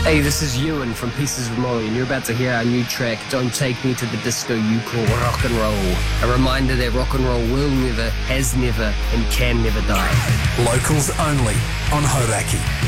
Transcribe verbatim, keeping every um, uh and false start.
Hey, this is Ewan from Pieces of Molly, and you're about to hear our new track, Don't Take Me to the Disco You Call Rock and Roll. A reminder that rock and roll will never, has never, and can never die. Locals only on Hauraki.